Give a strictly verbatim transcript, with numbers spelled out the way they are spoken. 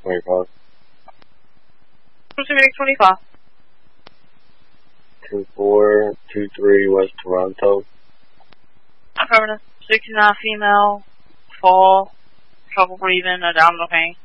twenty-five. Pacific twenty-five. two four two three West Toronto. Affirmative. sixty-nine female, fall, trouble breathing, abdominal pain.